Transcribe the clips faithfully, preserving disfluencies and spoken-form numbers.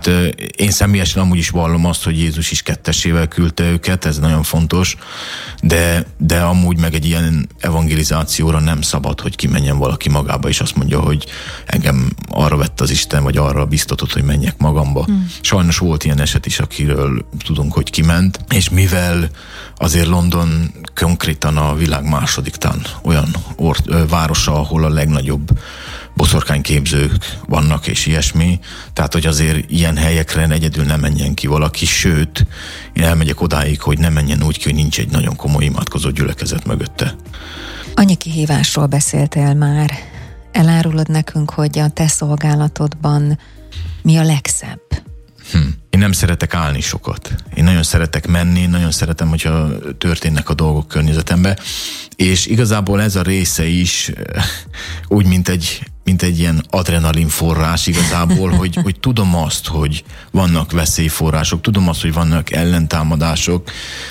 Tehát én személyesen amúgy is vallom azt, hogy Jézus is kettessével küldte őket, ez nagyon fontos, de, de amúgy meg egy ilyen evangelizációra nem szabad, hogy kimenjen valaki magába, és azt mondja, hogy engem arra vett az Isten, vagy arra biztatott, hogy menjek magamba. Hmm. Sajnos volt ilyen eset is, akiről tudunk, hogy kiment, és mivel azért London konkrétan a világ második tán olyan or- városa, ahol a legnagyobb boszorkányképzők vannak, és ilyesmi. Tehát, hogy azért ilyen helyekre egyedül nem menjen ki valaki, sőt, én elmegyek odáig, hogy nem menjen úgy ki, hogy nincs egy nagyon komoly imádkozó gyülekezet mögötte. Annyi kihívásról beszéltél már. Elárulod nekünk, hogy a te szolgálatodban mi a legszebb? Hm. Én nem szeretek állni sokat. Én nagyon szeretek menni, nagyon szeretem, hogyha történnek a dolgok környezetembe, és igazából ez a része is úgy, mint egy, mint egy ilyen adrenalin forrás igazából, hogy, hogy tudom azt, hogy vannak veszélyforrások, tudom azt, hogy vannak ellentámadások,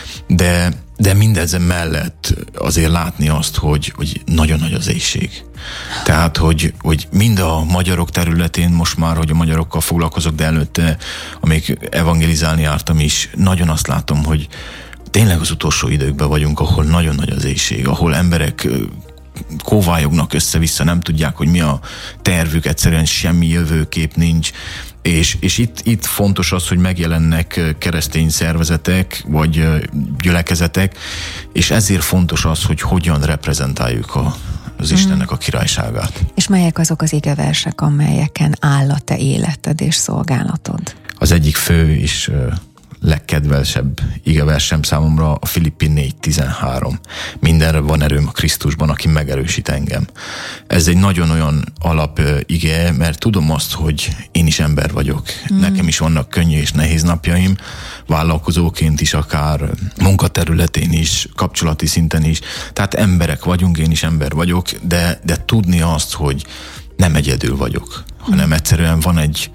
de, de mindezen mellett azért látni azt, hogy, hogy nagyon nagy az éhség. Tehát, hogy, hogy mind a magyarok területén, most már, hogy a magyarokkal foglalkozok, de előtte, amíg evangelizálni jártam is, nagyon azt látom, hogy tényleg az utolsó időkben vagyunk, ahol nagyon nagy az éhség, ahol emberek kóvályognak össze-vissza, nem tudják, hogy mi a tervük, egyszerűen semmi jövőkép nincs, és, és itt, itt fontos az, hogy megjelennek keresztény szervezetek, vagy gyülekezetek, és ezért fontos az, hogy hogyan reprezentáljuk a, az Istennek a királyságát. És melyek azok az igeversek, amelyeken áll a te életed és szolgálatod? Az egyik fő és legkedvesebb igeversem számomra a Filippi négy tizenhárom. Mindenre van erőm a Krisztusban, aki megerősít engem. Ez egy nagyon olyan alap ige, mert tudom azt, hogy én is ember vagyok. Mm. Nekem is vannak könnyű és nehéz napjaim, vállalkozóként is, akár munkaterületén is, kapcsolati szinten is. Tehát emberek vagyunk, én is ember vagyok, de, de tudni azt, hogy nem egyedül vagyok, mm. hanem egyszerűen van egy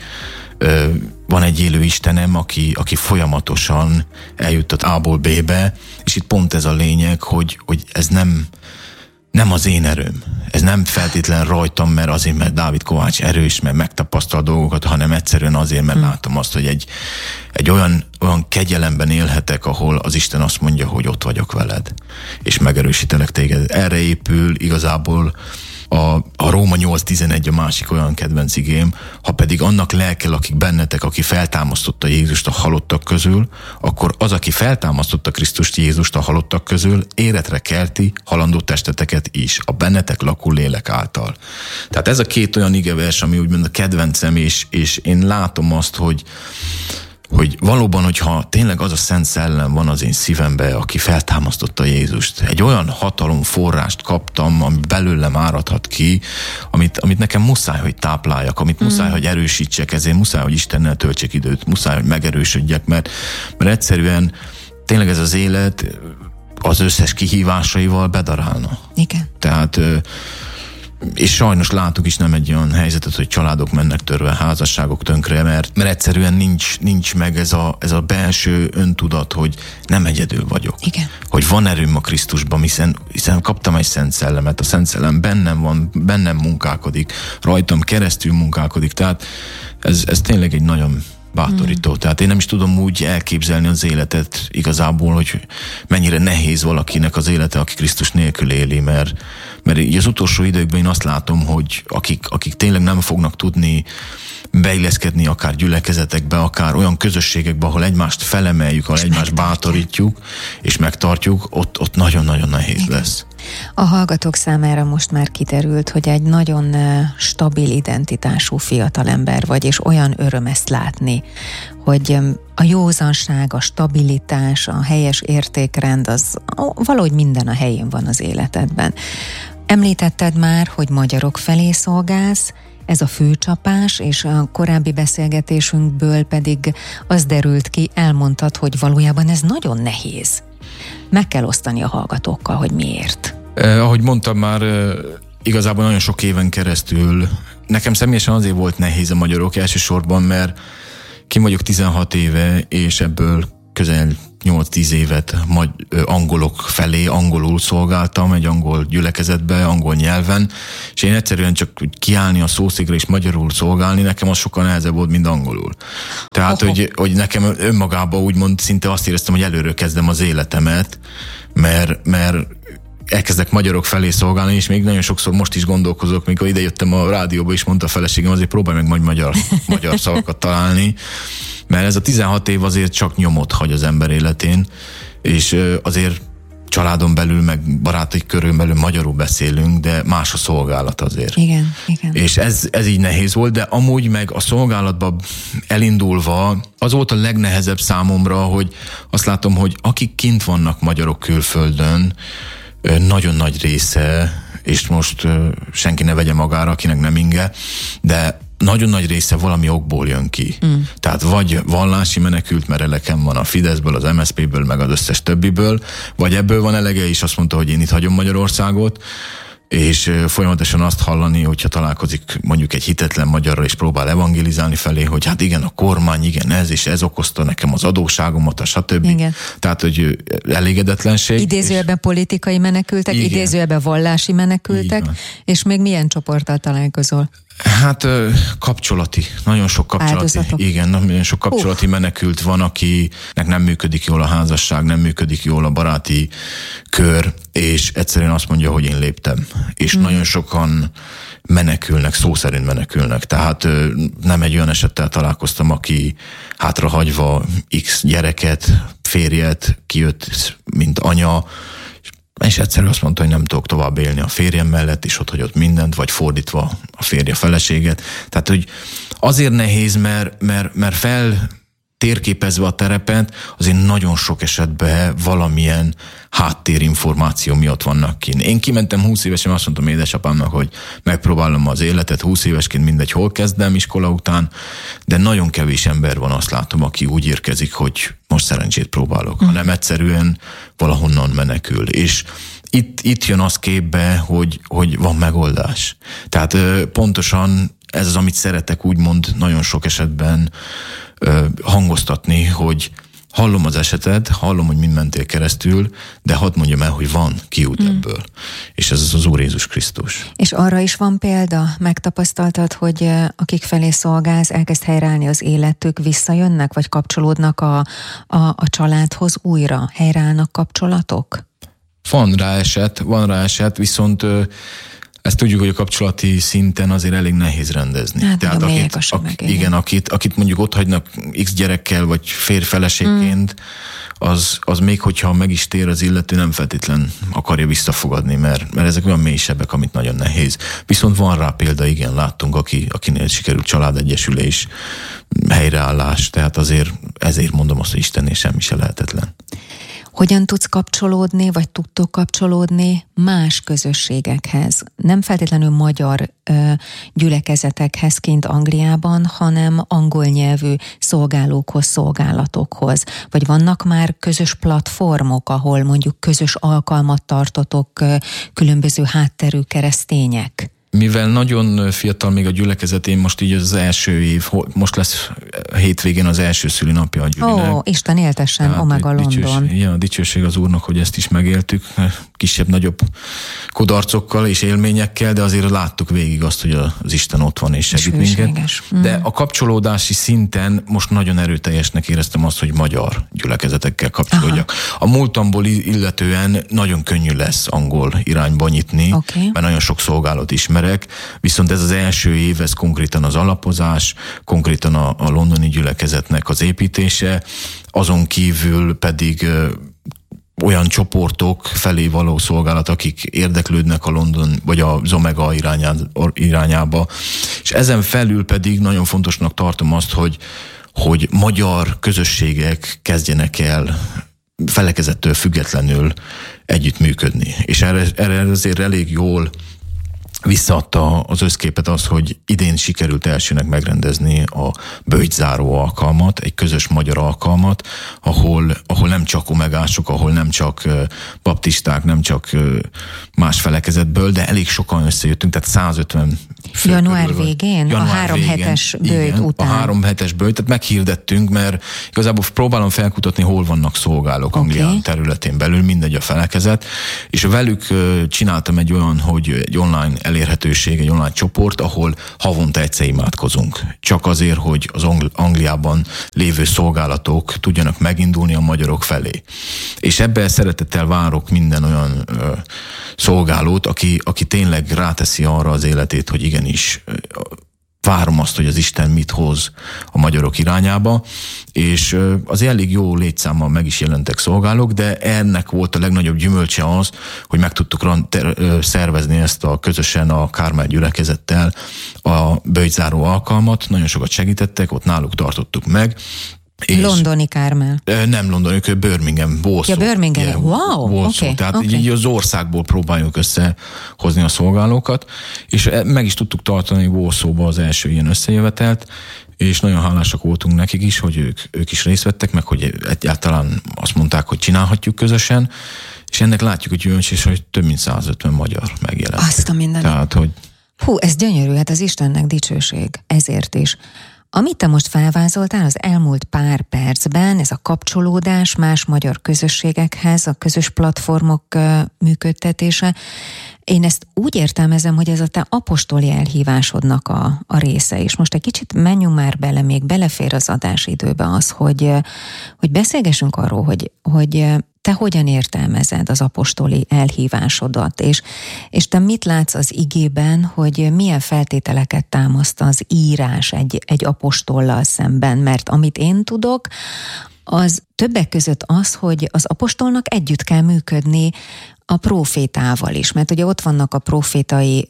van egy élő Istenem, aki, aki folyamatosan eljuttat A-ból B-be, és itt pont ez a lényeg, hogy, hogy ez nem, nem az én erőm. Ez nem feltétlen rajtam, mert azért, mert Dávid Kovács erős, mert megtapasztal dolgokat, hanem egyszerűen azért, mert hmm. látom azt, hogy egy, egy olyan, olyan kegyelemben élhetek, ahol az Isten azt mondja, hogy ott vagyok veled, és megerősítelek téged. Erre épül igazából A, a Róma nyolc tizenegy a másik olyan kedvenc igém, ha pedig annak lelkel, akik bennetek, aki feltámasztotta Jézust a halottak közül, akkor az, aki feltámasztotta Krisztust Jézust a halottak közül, életre kelti halandó testeteket is, a bennetek lakó lélek által. Tehát ez a két olyan igevers, ami úgymond a kedvencem, és, és én látom azt, hogy hogy valóban, hogyha tényleg az a Szent Szellem van az én szívembe, aki feltámasztotta Jézust, egy olyan hatalom forrást kaptam, ami belőlem áradhat ki, amit, amit nekem muszáj, hogy tápláljak, amit muszáj, mm. hogy erősítsek, ezért muszáj, hogy Istennel töltsek időt, muszáj, hogy megerősödjek, mert, mert egyszerűen tényleg ez az élet az összes kihívásaival bedarálna. Igen. Tehát és sajnos látok is nem egy olyan helyzetet, hogy családok mennek törve, házasságok tönkre, mert, mert egyszerűen nincs, nincs meg ez a, ez a belső öntudat, hogy nem egyedül vagyok. Igen. Hogy van erőm a Krisztusban, hiszen, hiszen kaptam egy Szent Szellemet, a Szent Szellem bennem van, bennem munkálkodik, rajtam keresztül munkálkodik, tehát ez, ez tényleg egy nagyon bátorító. Mm. Tehát én nem is tudom úgy elképzelni az életet igazából, hogy mennyire nehéz valakinek az élete, aki Krisztus nélkül éli, mert, mert így az utolsó időkben én azt látom, hogy akik, akik tényleg nem fognak tudni beilleszkedni akár gyülekezetekbe, akár olyan közösségekbe, ahol egymást felemeljük, ahol egymást bátorítjuk, és megtartjuk, ott, ott nagyon-nagyon nehéz Igen. lesz. A hallgatók számára most már kiderült, hogy egy nagyon stabil identitású fiatalember vagy, és olyan öröm ezt látni, hogy a józanság, a stabilitás, a helyes értékrend, az valahogy minden a helyén van az életedben. Említetted már, hogy magyarok felé szolgálsz, ez a főcsapás, és a korábbi beszélgetésünkből pedig az derült ki, elmondtad, hogy valójában ez nagyon nehéz. Meg kell osztani a hallgatókkal, hogy miért. Eh, ahogy mondtam már, eh, igazából nagyon sok éven keresztül, nekem személyesen azért volt nehéz a magyarok elsősorban, mert ki vagyok tizenhat éve, és ebből közel nyolc-tíz évet magy- angolok felé, angolul szolgáltam, egy angol gyülekezetbe, angol nyelven, és én egyszerűen csak kiállni a szószékre és magyarul szolgálni, nekem az sokkal nehezebb volt, mint angolul. Tehát, hogy, hogy nekem önmagában úgymond szinte azt éreztem, hogy előről kezdem az életemet, mert, mert elkezdek magyarok felé szolgálni, és még nagyon sokszor most is gondolkozok, mikor ide jöttem a rádióba, és mondta a feleségem, azért próbálj meg majd magyar, magyar szavakat találni, mert ez a tizenhat év azért csak nyomot hagy az ember életén, és azért családon belül, meg baráti körön belül magyarul beszélünk, de más a szolgálat azért. Igen, igen. És ez, ez így nehéz volt, de amúgy meg a szolgálatba elindulva az volt a legnehezebb számomra, hogy azt látom, hogy akik kint vannak magyarok külföldön, nagyon nagy része, és most senki ne vegye magára, akinek nem inge, de nagyon nagy része valami okból jön ki. Mm. Tehát vagy vallási menekült, mert elekem van a Fideszből, az em es zé pé-ből, meg az összes többiből, vagy ebből van elege, és azt mondta, hogy én itt hagyom Magyarországot, és folyamatosan azt hallani, hogyha találkozik mondjuk egy hitetlen magyarral, és próbál evangelizálni felé, hogy hát igen, a kormány, igen, ez, és ez okozta nekem az adósságomat, a stb. Igen. Tehát, hogy elégedetlenség. Idézőjelben és... politikai menekültek, igen. Idézőjelben vallási menekültek, és még milyen csoporttal találkozol? Hát kapcsolati, nagyon sok kapcsolati, áldozatok. Igen, nagyon sok kapcsolati uh. menekült van, akinek nem működik jól a házasság, nem működik jól a baráti kör, és egyszerűen azt mondja, hogy én léptem. És hmm. nagyon sokan menekülnek, szó szerint menekülnek. Tehát nem egy olyan esettel találkoztam, aki hátrahagyva x gyereket, férjet, kijött, mint anya, és egyszerűen azt mondta, hogy nem tudok tovább élni a férjem mellett, és ott hagyott mindent, vagy fordítva a férje feleséget. Tehát, hogy azért nehéz, mert, mert, mert fel térképezve a terepet, azért nagyon sok esetben valamilyen háttérinformáció miatt vannak kint. Én kimentem húsz évesen, azt mondtam édesapámnak, hogy megpróbálom az életet, húsz évesként mindegy, hol kezdem iskola után, de nagyon kevés ember van, azt látom, aki úgy érkezik, hogy most szerencsét próbálok, mm. hanem egyszerűen valahonnan menekül. És itt, itt jön az képbe, hogy, hogy van megoldás. Tehát pontosan ez az, amit szeretek úgymond nagyon sok esetben hangoztatni, hogy hallom az eseted, hallom, hogy mind mentél keresztül, de hadd mondjam el, hogy van kiút ebből. Mm. És ez az Úr Jézus Krisztus. És arra is van példa? Megtapasztaltad, hogy akik felé szolgálsz, elkezd helyreállni az életük, visszajönnek, vagy kapcsolódnak a, a, a családhoz újra? Helyreállnak kapcsolatok? Van rá eset, van rá eset, viszont ezt tudjuk, hogy a kapcsolati szinten azért elég nehéz rendezni. Hát, Tehát akit, ak, igen, akit, akit mondjuk ott hagynak x gyerekkel, vagy férfeleségként, mm. az, az még hogyha meg is tér az illető, nem feltétlen akarja visszafogadni, mert, mert ezek olyan mélysebbek, amit nagyon nehéz. Viszont van rá példa, igen, láttunk, aki, akinél sikerült családegyesülés, helyreállás, tehát azért ezért mondom azt, hogy Istennél semmi se lehetetlen. Hogyan tudsz kapcsolódni, vagy tudtok kapcsolódni más közösségekhez? Nem feltétlenül magyar ö, gyülekezetekhez kint Angliában, hanem angol nyelvű szolgálókhoz, szolgálatokhoz. Vagy vannak már közös platformok, ahol mondjuk közös alkalmat tartotok ö, különböző hátterű keresztények? Mivel nagyon fiatal még a gyülekezet, én most így az első év, most lesz hétvégén az első szülinapja a gyülinek. Ó, Isten éltessen, Omega London. Ja, dicsőség az Úrnak, hogy ezt is megéltük, kisebb-nagyobb kudarcokkal és élményekkel, de azért láttuk végig azt, hogy az Isten ott van és segít minket. Mm. De a kapcsolódási szinten most nagyon erőteljesnek éreztem azt, hogy magyar gyülekezetekkel kapcsolódjak. Aha. A múltamból illetően nagyon könnyű lesz angol irányba nyitni, okay. mert nagyon sok szolgálat ismerek, viszont ez az első év, ez konkrétan az alapozás, konkrétan a, a londoni gyülekezetnek az építése, azon kívül pedig olyan csoportok felé való szolgálat, akik érdeklődnek a London, vagy az Omega irányába. És ezen felül pedig nagyon fontosnak tartom azt, hogy, hogy magyar közösségek kezdjenek el felekezettől függetlenül együttműködni. És erre, erre azért elég jól visszaadta az összképet az, hogy idén sikerült elsőnek megrendezni a böjgyzáró alkalmat, egy közös magyar alkalmat, ahol, ahol nem csak omegások, ahol nem csak baptisták, nem csak más felekezetből, de elég sokan összejöttünk, tehát százötven fő Január körül, végén? Január a három végén, hetes böjt igen, után? a három hetes böjt, tehát meghirdettünk, mert igazából próbálom felkutatni, hol vannak szolgálók okay. Anglia területén belül, mindegy a felekezet, és velük csináltam egy olyan, hogy egy online elérhetőség, egy online csoport, ahol havonta egyszer imádkozunk. Csak azért, hogy az Angliában lévő szolgálatok tudjanak megindulni a magyarok felé. És ebben szeretettel várok minden olyan ö, szolgálót, aki, aki tényleg ráteszi arra az életét, hogy igenis ö, várom azt, hogy az Isten mit hoz a magyarok irányába, és az elég jó létszámmal meg is jelentek szolgálók, de ennek volt a legnagyobb gyümölcse az, hogy meg tudtuk szervezni ezt a közösen a Kármel gyülekezettel a böjgyzáró alkalmat, nagyon sokat segítettek, ott náluk tartottuk meg. Londoni Kármel? Nem londoni, ők Birmingham, Walsall. Ja, Birmingham, yeah, wow, oké. Okay, Tehát okay. így az országból próbáljuk összehozni a szolgálókat, és meg is tudtuk tartani Walsallba az első ilyen összejövetelt, és nagyon hálásak voltunk nekik is, hogy ők, ők is részt vettek, meg hogy egyáltalán azt mondták, hogy csinálhatjuk közösen, és ennek látjuk, hogy jön, és hogy több mint százötven magyar megjelent. Azt a mindenit. Tehát, hogy... Hú, ez gyönyörű, hát az Istennek dicsőség, ezért is. Amit te most felvázoltál az elmúlt pár percben, ez a kapcsolódás más magyar közösségekhez, a közös platformok működtetése, én ezt úgy értelmezem, hogy ez a te apostoli elhívásodnak a, a része, és most egy kicsit menjünk már bele, még belefér az adásidőbe az, hogy, hogy beszélgessünk arról, hogy, hogy te hogyan értelmezed az apostoli elhívásodat, és, és te mit látsz az igében, hogy milyen feltételeket támaszt az írás egy, egy apostollal szemben, mert amit én tudok, az többek között az, hogy az apostolnak együtt kell működni a prófétával is, mert ugye ott vannak a prófétai,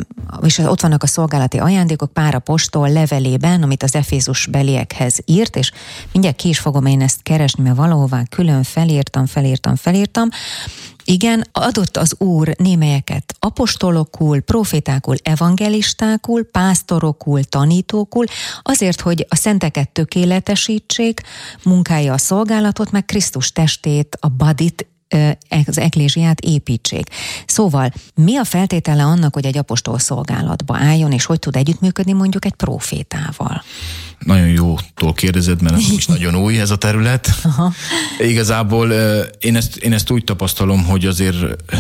és ott vannak a szolgálati ajándékok pár apostol levelében, amit az Efézus beliekhez írt, és mindjárt ki is fogom én ezt keresni, mert valahová külön felírtam, felírtam, felírtam. Igen, adott az Úr némelyeket apostolokul, profétákul, evangelistákul, pásztorokul, tanítókul, azért, hogy a szenteket tökéletesítsék, munkája a szolgálatot, meg Krisztus testét, a badit, az eklézsiát építsék. Szóval mi a feltétele annak, hogy egy apostol szolgálatba álljon, és hogy tud együttműködni mondjuk egy prófétával? Nagyon jótól kérdezed, mert ez is nagyon új ez a terület. Aha. Igazából én ezt, én ezt úgy tapasztalom, hogy azért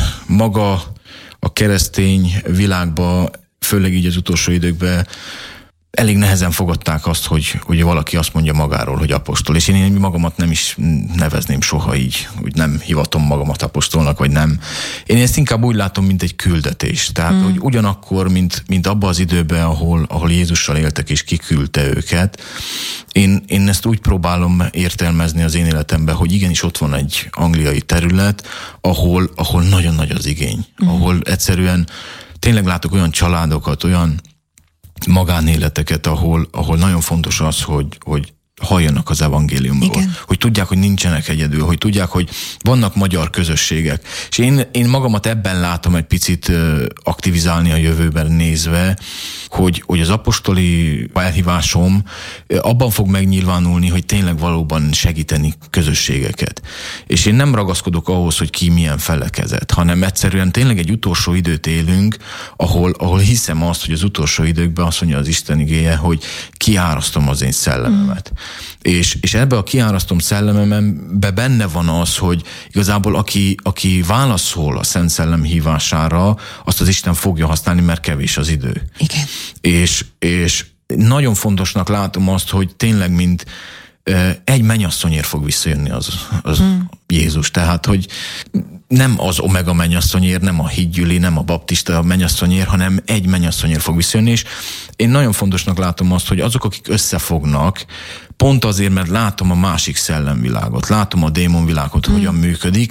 maga a keresztény világban, főleg így az utolsó időkben elég nehezen fogadták azt, hogy, hogy valaki azt mondja magáról, hogy apostol. És én, én magamat nem is nevezném soha így, hogy nem hivatom magamat apostolnak, vagy nem. Én ezt inkább úgy látom, mint egy küldetés. Tehát, mm. hogy ugyanakkor, mint, mint abban az időben, ahol, ahol Jézussal éltek, és kiküldte őket, én, én ezt úgy próbálom értelmezni az én életemben, hogy igenis ott van egy angliai terület, ahol, ahol nagyon nagy az igény. Mm. Ahol egyszerűen tényleg látok olyan családokat, olyan magánéleteket, ahol, ahol nagyon fontos az, hogy, hogy halljanak az evangéliumról. Igen. Hogy tudják, hogy nincsenek egyedül, hogy tudják, hogy vannak magyar közösségek. És én, én magamat ebben látom egy picit aktivizálni a jövőben nézve, hogy, hogy az apostoli elhívásom abban fog megnyilvánulni, hogy tényleg valóban segíteni közösségeket. És én nem ragaszkodok ahhoz, hogy ki milyen felekezet, hanem egyszerűen tényleg egy utolsó időt élünk, ahol, ahol hiszem azt, hogy az utolsó időkben azt mondja az Isten igéje, hogy kiárasztom az én szellememet. Mm. És, és ebbe a kiárasztom szellemembe benne van az, hogy igazából aki, aki válaszol a Szent Szellem hívására, azt az Isten fogja használni, mert kevés az idő. Igen. És, és nagyon fontosnak látom azt, hogy tényleg mint egy mennyasszonyért fog visszajönni az, az hmm. Jézus. Tehát, hogy nem az omega mennyasszonyért, nem a hídgyüli, nem a baptista mennyasszonyért, hanem egy mennyasszonyért fog visszajönni, és én nagyon fontosnak látom azt, hogy azok, akik összefognak, pont azért, mert látom a másik szellemvilágot, látom a démonvilágot, hmm. hogyan működik,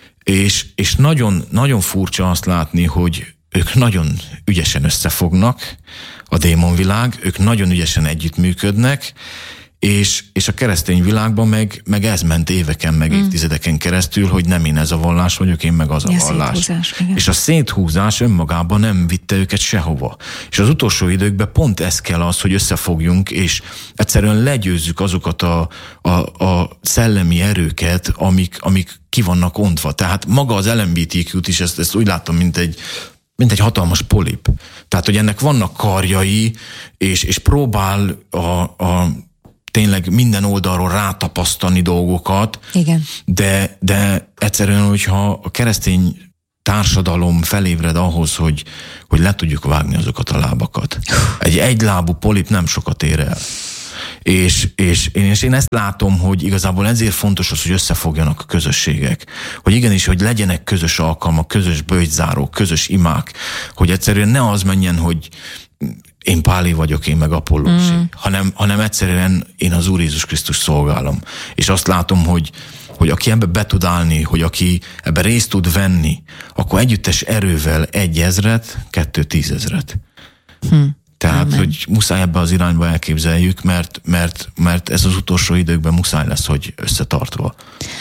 és, és nagyon, nagyon furcsa azt látni, hogy ők nagyon ügyesen összefognak, a démonvilág, ők nagyon ügyesen együttműködnek, És, és a keresztény világban meg, meg ez ment éveken, meg mm. évtizedeken keresztül, hogy nem én ez a vallás vagyok, én meg az a, a vallás. És a széthúzás önmagában nem vitte őket sehova. És az utolsó időkben pont ez kell az, hogy összefogjunk, és egyszerűen legyőzzük azokat a, a, a szellemi erőket, amik, amik ki vannak ontva. Tehát maga az el em bé té kút is, ezt, ezt úgy látom, mint egy mint egy hatalmas polip. Tehát, hogy ennek vannak karjai, és, és próbál a, a tényleg minden oldalról rátapasztani dolgokat, igen. De, de egyszerűen, hogyha a keresztény társadalom felébred ahhoz, hogy, hogy le tudjuk vágni azokat a lábakat. Egy egylábú polip nem sokat ér el. És, és, és én ezt látom, hogy igazából ezért fontos az, hogy összefogjanak a közösségek. Hogy igenis, hogy legyenek közös alkalmak, közös böjtzárók, közös imák, hogy egyszerűen ne az menjen, hogy én Páli vagyok, én meg Apollósi, mm. hanem, hanem egyszerűen én az Úr Jézus Krisztus szolgálom. És azt látom, hogy, hogy aki ebbe be tud állni, hogy aki ebbe részt tud venni, akkor együttes erővel egy ezret, kettő tízezret. Hm. Tehát, Amen. Hogy muszáj ebbe az irányba elképzeljük, mert, mert, mert ez az utolsó időkben muszáj lesz, hogy összetartva.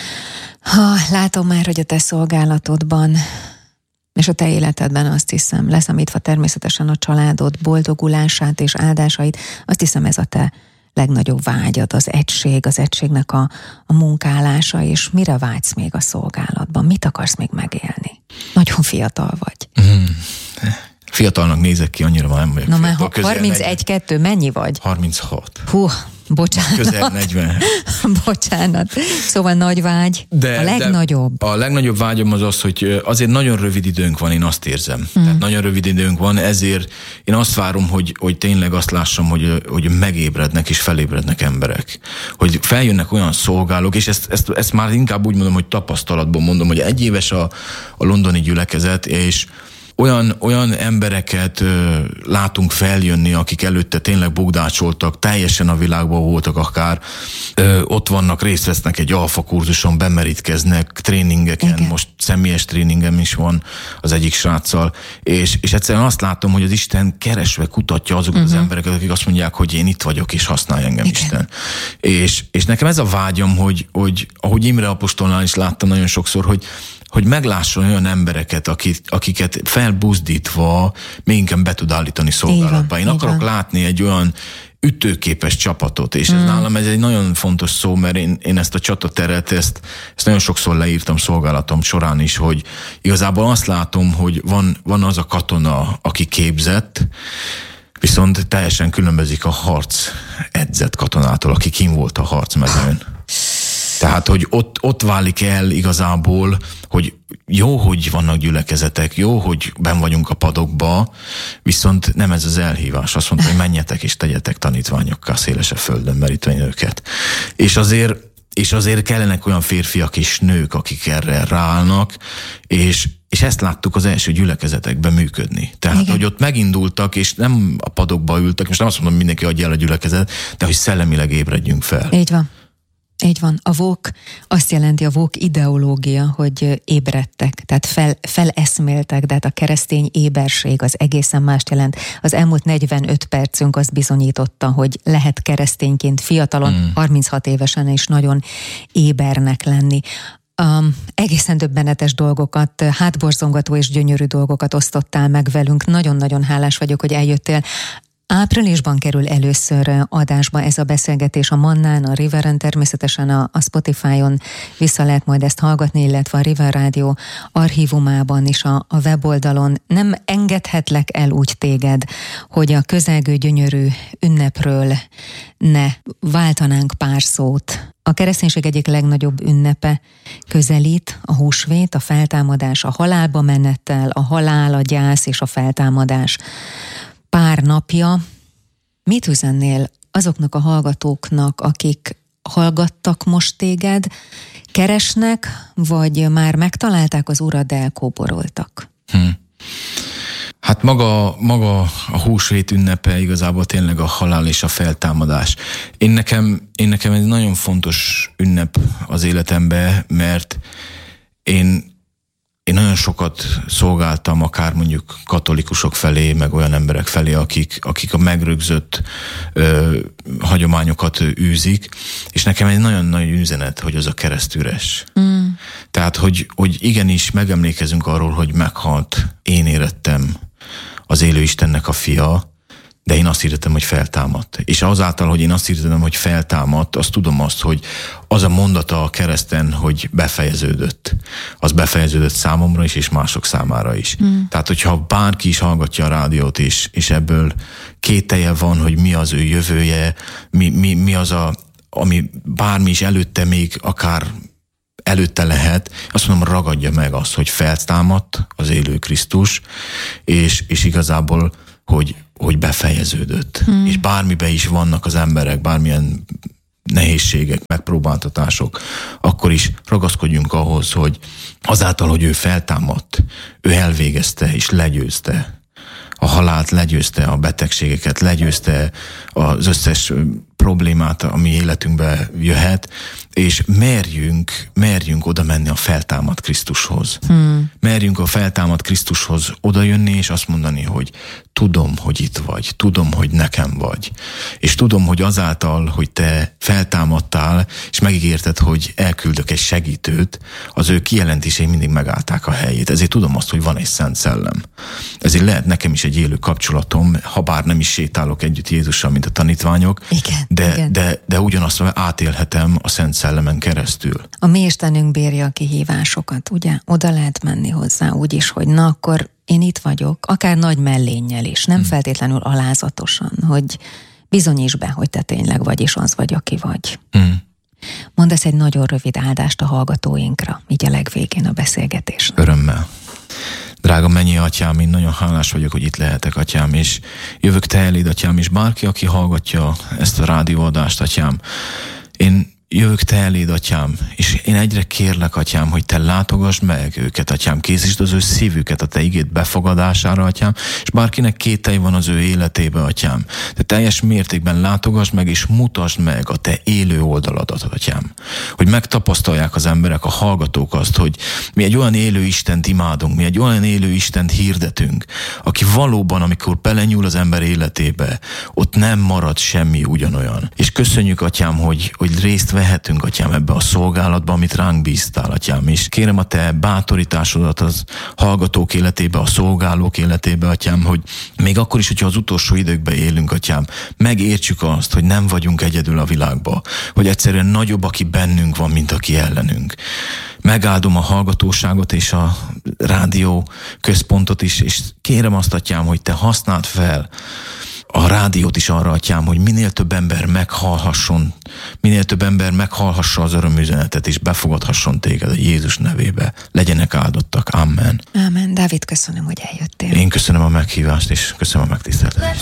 Ha látom már, hogy a te szolgálatodban és a te életedben, azt hiszem, leszámítva természetesen a családod boldogulását és áldásait, azt hiszem, ez a te legnagyobb vágyad, az egység, az egységnek a, a munkálása, és mire vágysz még a szolgálatban? Mit akarsz még megélni? Nagyon fiatal vagy. Mm. Fiatalnak nézek ki, annyira már nem vagyok. Na már harmincegy kettő, mennyi vagy? harminchat. Hú, bocsánat. Közel negyven. Bocsánat. Szóval nagy vágy. De, a legnagyobb. A legnagyobb vágyom az az, hogy azért nagyon rövid időnk van, én azt érzem. Mm. Tehát nagyon rövid időnk van, ezért én azt várom, hogy, hogy tényleg azt lássam, hogy, hogy megébrednek és felébrednek emberek. Hogy feljönnek olyan szolgálók, és ezt, ezt, ezt már inkább úgy mondom, hogy tapasztalatból mondom, hogy egy éves a, a londoni gyülekezet, és Olyan, olyan embereket ö, látunk feljönni, akik előtte tényleg bugdácsoltak, teljesen a világban voltak akár, ö, ott vannak, részt vesznek egy alfa kurzuson, bemerítkeznek tréningeken, igen. Most személyes tréningem is van az egyik sráccal, és, és egyszerűen azt látom, hogy az Isten keresve kutatja azokat uh-huh. az embereket, akik azt mondják, hogy én itt vagyok, és használj engem, igen. Isten. És, és nekem ez a vágyam, hogy, hogy ahogy Imre apostolnál is láttam nagyon sokszor, hogy hogy meglásson olyan embereket, akik, akiket felbuzdítva még inkább be tud állítani szolgálatba. Én igen. akarok látni egy olyan ütőképes csapatot, és ez mm. nálam ez egy nagyon fontos szó, mert én, én ezt a csatateret, ezt, ezt nagyon sokszor leírtam szolgálatom során is, hogy igazából azt látom, hogy van, van az a katona, aki képzett, viszont teljesen különbözik a harc edzett katonától, aki kim volt a harcmezőn. Tehát, hogy ott, ott válik el igazából, hogy jó, hogy vannak gyülekezetek, jó, hogy benn vagyunk a padokba, viszont nem ez az elhívás. Azt mondta, hogy menjetek és tegyetek tanítványokká szélesebb földön merítve őket. És azért, és azért kellenek olyan férfiak és nők, akik erre ráállnak, és, és ezt láttuk az első gyülekezetekben működni. Tehát, igen. hogy ott megindultak, és nem a padokba ültek, most nem azt mondom, mindenki adja el a gyülekezet, de hogy szellemileg ébredjünk fel. Így van. Így van. A vók azt jelenti, a vók ideológia, hogy ébredtek, tehát fel, feleszméltek, de hát a keresztény éberség az egészen mást jelent. Az elmúlt negyvenöt percünk azt bizonyította, hogy lehet keresztényként fiatalon, mm. harminchat évesen is nagyon ébernek lenni. Um, egészen döbbenetes dolgokat, hátborzongató és gyönyörű dolgokat osztottál meg velünk. Nagyon-nagyon hálás vagyok, hogy eljöttél. Áprilisban kerül először adásba ez a beszélgetés a Mannán, a Riveren, természetesen a, a Spotify-on vissza lehet majd ezt hallgatni, illetve a River Rádió archívumában is a, a weboldalon. Nem engedhetlek el úgy téged, hogy a közelgő gyönyörű ünnepről ne váltanánk pár szót. A kereszténység egyik legnagyobb ünnepe közelít, a húsvét, a feltámadás, a halálba menettel, a halál, a gyász és a feltámadás. Pár napja. Mit üzennél azoknak a hallgatóknak, akik hallgattak most téged, keresnek, vagy már megtalálták az Urat, de elkóboroltak? Hm. Hát maga, maga a húsvét ünnepe igazából tényleg a halál és a feltámadás. Én nekem, én nekem egy nagyon fontos ünnep az életemben, mert én én nagyon sokat szolgáltam, akár mondjuk katolikusok felé, meg olyan emberek felé, akik, akik a megrögzött ö, hagyományokat űzik, és nekem egy nagyon nagy üzenet, hogy az a kereszt üres. Mm. Tehát, hogy, hogy igenis megemlékezünk arról, hogy meghalt, én érettem az élő Istennek a fia, de én azt hirdettem, hogy feltámadt. És azáltal, hogy én azt hirdettem, hogy feltámadt, azt tudom azt, hogy az a mondata a kereszten, hogy befejeződött, az befejeződött számomra is, és mások számára is. Mm. Tehát, hogyha bárki is hallgatja a rádiót, és, és ebből kételje van, hogy mi az ő jövője, mi, mi, mi az a, ami bármi is előtte még akár előtte lehet, azt mondom, ragadja meg azt, hogy feltámadt az élő Krisztus, és, és igazából, hogy, hogy befejeződött. Hmm. És bármiben is vannak az emberek, bármilyen nehézségek, megpróbáltatások, akkor is ragaszkodjunk ahhoz, hogy azáltal, hogy ő feltámadt, ő elvégezte és legyőzte a halált, legyőzte a betegségeket, legyőzte az összes problémát, ami életünkbe jöhet, és merjünk, merjünk oda menni a feltámadt Krisztushoz. Hmm. Merjünk a feltámadt Krisztushoz oda jönni, és azt mondani, hogy tudom, hogy itt vagy, tudom, hogy nekem vagy. És tudom, hogy azáltal, hogy te feltámadtál, és megígérted, hogy elküldök egy segítőt, az ő kijelentései mindig megállták a helyét. Ezért tudom azt, hogy van egy Szent Szellem. Ezért lehet nekem is egy élő kapcsolatom, ha bár nem is sétálok együtt Jézussal, mint a tanítványok, igen, de, igen. de, de ugyanazt átélhetem a Szent Szellemen keresztül. A mi Istenünk bírja a kihívásokat, ugye? Oda lehet menni hozzá úgy is, hogy na akkor én itt vagyok, akár nagy mellénnyel is, nem hmm. feltétlenül alázatosan, hogy bizonyíts be, hogy te tényleg vagy, és az vagy, aki vagy. Hmm. Mondasz egy nagyon rövid áldást a hallgatóinkra, így a legvégén a beszélgetésnek. Örömmel. Drága mennyi atyám, én nagyon hálás vagyok, hogy itt lehetek, atyám, és jövök te eléd, atyám, és bárki, aki hallgatja ezt a rádióadást, atyám, én jövök te eléd, atyám, és én egyre kérlek, atyám, hogy te látogass meg őket, atyám, készítsd az ő szívüket a te igéd befogadására, atyám, és bárkinek kételj van az ő életébe, atyám, te teljes mértékben látogass meg, és mutasd meg a te élő oldaladat, atyám, hogy megtapasztalják az emberek, a hallgatók azt, hogy mi egy olyan élő Istent imádunk, mi egy olyan élő Istent hirdetünk, aki valóban, amikor belenyúl az ember életébe, ott nem marad semmi ugyanolyan. És köszönjük, atyám, hogy, hogy részt vehetünk, atyám, ebbe a szolgálatba, amit ránk bíztál, atyám, és kérem a te bátorításodat az hallgatók életébe, a szolgálók életébe, atyám, hogy még akkor is, hogyha az utolsó időkben élünk, atyám, megértsük azt, hogy nem vagyunk egyedül a világba, hogy egyszerűen nagyobb, aki bennünk van, mint aki ellenünk. Megáldom a hallgatóságot és a rádió központot is, és kérem azt, atyám, hogy te használd fel a rádiót is arra, atyám, hogy minél több ember meghallhasson, minél több ember meghallhassa az örömüzenetet, és befogadhasson téged a Jézus nevébe. Legyenek áldottak. Amen. Amen. Dávid, köszönöm, hogy eljöttél. Én köszönöm a meghívást, és köszönöm a megtiszteltetést.